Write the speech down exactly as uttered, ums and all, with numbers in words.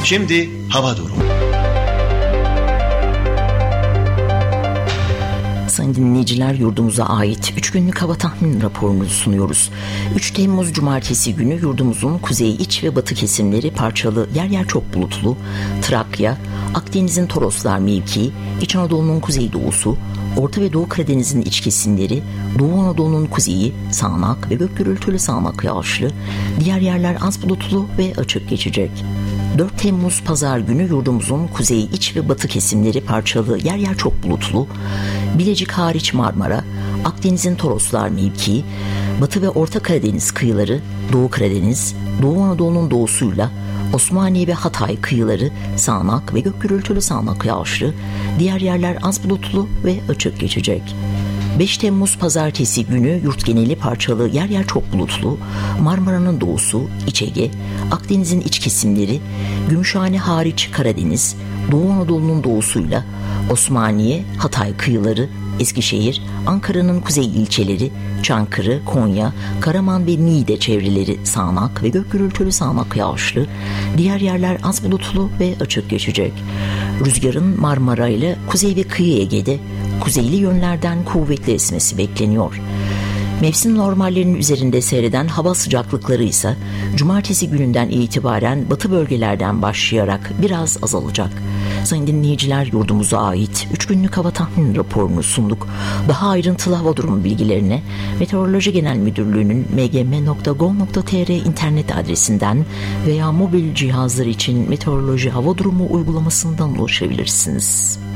Şimdi hava durumu. Sayın dinleyiciler, yurdumuza ait üç günlük hava tahmin raporunu sunuyoruz. üç Temmuz Cumartesi günü yurdumuzun kuzey, iç ve batı kesimleri parçalı, yer yer çok bulutlu. Trakya, Akdeniz'in Toroslar mevkii, İç Anadolu'nun kuzeydoğusu, Orta ve Doğu Karadeniz'in iç kesimleri, Doğu Anadolu'nun kuzeyi, sağanak ve gök gürültülü sağanak yağışlı. Diğer yerler az bulutlu ve açık geçecek. dört Temmuz Pazar günü yurdumuzun kuzey, iç ve batı kesimleri parçalı, yer yer çok bulutlu. Bilecik hariç Marmara, Akdeniz'in Toroslar mevkii, Batı ve Orta Karadeniz kıyıları, Doğu Karadeniz, Doğu Anadolu'nun doğusuyla Osmaniye ve Hatay kıyıları sağanak ve gök gürültülü sağanak yağışlı. Diğer yerler az bulutlu ve açık geçecek. beş Temmuz Pazartesi günü yurt geneli parçalı, yer yer çok bulutlu. Marmara'nın doğusu, İç Ege, Akdeniz'in iç kesimleri, Gümüşhane hariç Karadeniz, Doğu Anadolu'nun doğusuyla Osmaniye, Hatay kıyıları, Eskişehir, Ankara'nın kuzey ilçeleri, Çankırı, Konya, Karaman ve Niğde çevreleri sağanak ve gök gürültülü sağanak yağışlı. Diğer yerler az bulutlu ve açık geçecek. Rüzgarın Marmara ile kuzey ve kıyı Ege'de kuzeyli yönlerden kuvvetli esmesi bekleniyor. Mevsim normallerinin üzerinde seyreden hava sıcaklıkları ise Cumartesi gününden itibaren batı bölgelerden başlayarak biraz azalacak. Sayın dinleyiciler, yurdumuza ait üç günlük hava tahmin raporunu sunduk. Daha ayrıntılı hava durumu bilgilerine Meteoroloji Genel Müdürlüğü'nün m g m nokta gov nokta t r internet adresinden veya mobil cihazlar için meteoroloji hava durumu uygulamasından ulaşabilirsiniz.